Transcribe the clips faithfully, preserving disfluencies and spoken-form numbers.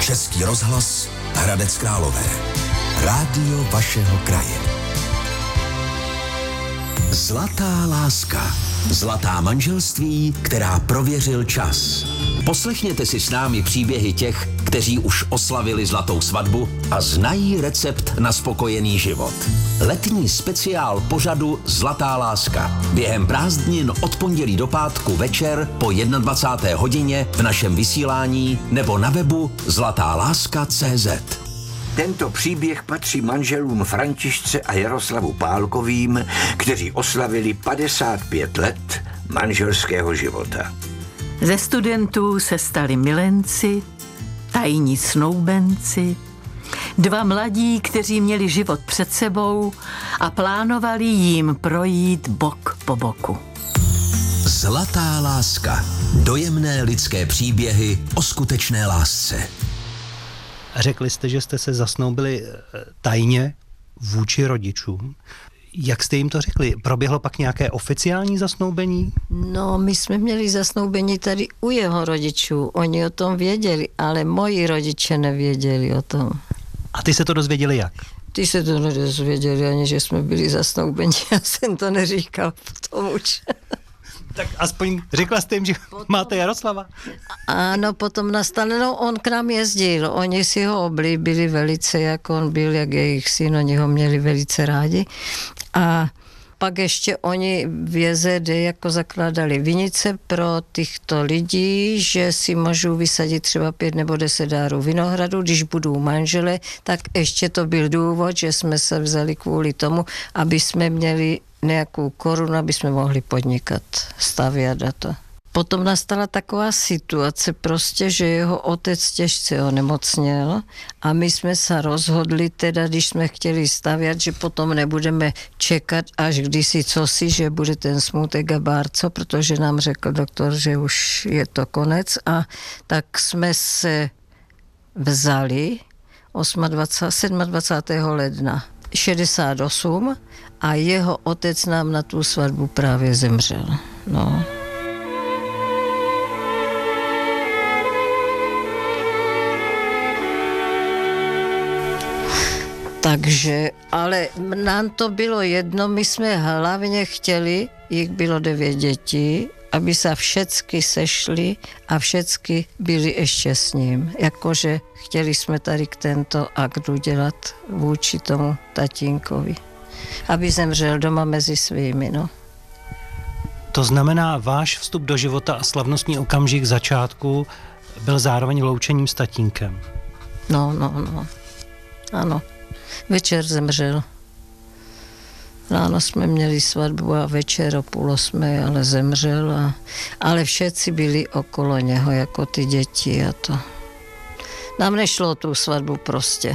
Český rozhlas Hradec Králové. Rádio vašeho kraje. Zlatá láska. Zlatá manželství, která prověřil čas. Poslechněte si s námi příběhy těch, kteří už oslavili zlatou svatbu a znají recept na spokojený život. Letní speciál pořadu Zlatá láska. Během prázdnin od pondělí do pátku večer po dvacáté jedné hodině v našem vysílání nebo na webu zlatá láska tečka cé zet. Tento příběh patří manželům Františce a Jaroslavu Pálkovým, kteří oslavili padesát pět let manželského života. Ze studentů se stali milenci, tajní snoubenci, dva mladí, kteří měli život před sebou a plánovali jim projít bok po boku. Zlatá láska. Dojemné lidské příběhy o skutečné lásce. Řekli jste, že jste se zasnoubili tajně vůči rodičům. Jak jste jim to řekli? Proběhlo pak nějaké oficiální zasnoubení? No, my jsme měli zasnoubení tady u jeho rodičů. Oni o tom věděli, ale moji rodiče nevěděli o tom. A ty se to dozvěděli jak? Ty se to nedozvěděli ani, že jsme byli zasnoubeni. Já jsem to neříkal potom už. Tak aspoň řekla jste jim, že potom máte Jaroslava? Ano, potom nastal, no on k nám jezdil, oni si ho oblíbili velice, jak on byl, jak jejich syn, oni ho měli velice rádi. A pak ještě oni v J Z D jako zakládali vinice pro těchto lidí, že si můžou vysadit třeba pět nebo deset dárů vinohradu, když budou manžele, tak ještě to byl důvod, že jsme se vzali kvůli tomu, aby jsme měli nějakou korunu, aby jsme mohli podnikat, stavět a to. Potom nastala taková situace prostě, že jeho otec těžce onemocněl a my jsme se rozhodli teda, když jsme chtěli stavět, že potom nebudeme čekat až kdysi cosi, že bude ten smutek a bárco, protože nám řekl doktor, že už je to konec a tak jsme se vzali dvacátého sedmého ledna šedesát osm a jeho otec nám na tu svatbu právě zemřel. No. Takže, ale nám to bylo jedno, my jsme hlavně chtěli, jich bylo devět dětí, aby se všecky sešli a všecky byli ještě s ním. Jakože chtěli jsme tady k tento akt udělat vůči tomu tatínkovi. Aby zemřel doma mezi svými, no. To znamená, váš vstup do života a slavnostní okamžik začátku byl zároveň loučením s tatínkem. No, no, no. Ano. Večer zemřel. Ráno jsme měli svatbu a večer o půl osmé, ale zemřel. A, ale všetci byli okolo něho, jako ty děti a to. Nám nešlo o tu svatbu prostě.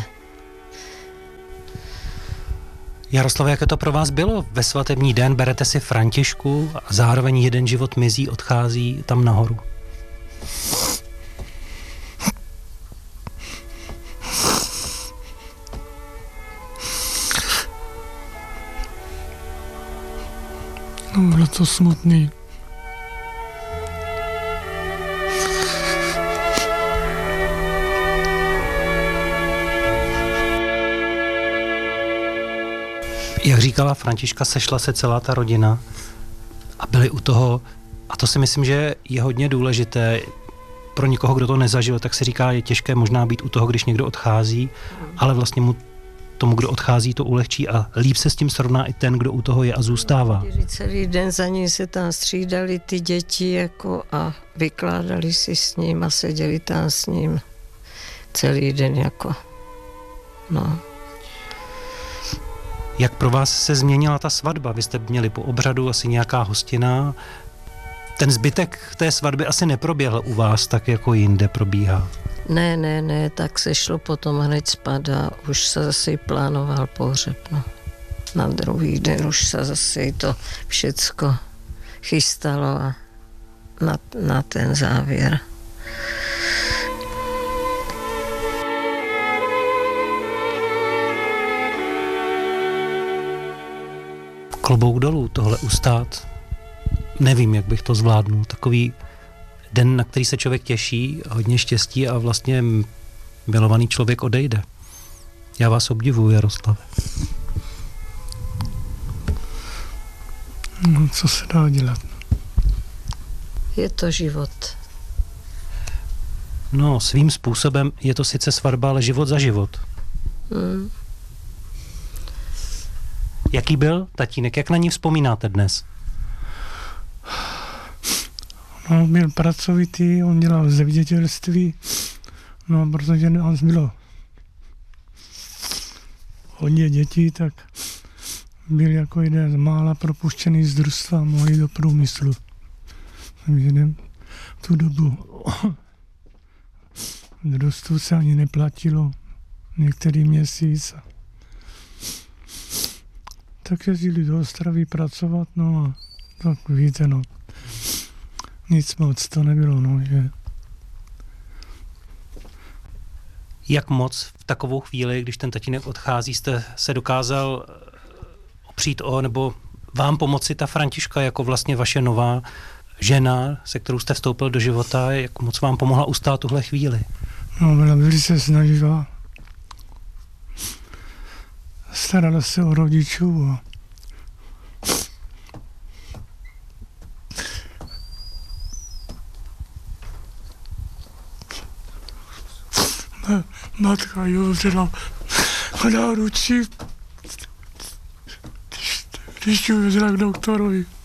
Jaroslave, jak to pro vás bylo? Ve svatební den berete si Františku a zároveň jeden život mizí, odchází tam nahoru. No, bylo to smutný. Jak říkala Františka, sešla se celá ta rodina a byli u toho, a to si myslím, že je hodně důležité. Pro někoho, kdo to nezažil, tak se říká, je těžké možná být u toho, když někdo odchází, ale vlastně mu tomu, kdo odchází, to ulehčí a líp se s tím srovná i ten, kdo u toho je a zůstává. Celý den za ním se tam střídali ty děti jako a vykládali si s ním a seděli tam s ním celý den jako, no. Jak pro vás se změnila ta svatba? Vy jste měli po obřadu asi nějaká hostina. Ten zbytek té svatby asi neproběhl u vás tak, jako jinde probíhá. Ne, ne, ne, tak se šlo potom hned spát a už se zase plánoval pohřeb, no. Na druhý den už se zase to všecko chystalo a na, na ten závěr. Klobouk dolů, tohle ustát. Nevím, jak bych to zvládnul. Takový den, na který se člověk těší, hodně štěstí a vlastně milovaný člověk odejde. Já vás obdivuju, Jaroslave. No, co se dá dělat? Je to život. No, svým způsobem je to sice svatba, ale život za život. Hmm. Jaký byl tatínek? Jak na ní vzpomínáte dnes? No, byl pracovitý, on dělal zemědělství, no, protože nás bylo hodně dětí, tak byl jako jeden z mála propuštěný z družstva, mohli do průmyslu. Takže ne, v tu dobu v družstvu se ani neplatilo některý měsíc. Tak jezdili do Ostravy pracovat, no a tak víte, no. Nic moc to nebylo, no, že... Jak moc v takovou chvíli, když ten tatínek odchází, jste se dokázal opřít o, nebo vám pomoci ta Františka jako vlastně vaše nová žena, se kterou jste vstoupil do života, jak moc vám pomohla ustát tuhle chvíli? No, byla velice snaživá. Starala se o rodičů a matka ji vzala na náručí, když, když ji vzala k doktorovi.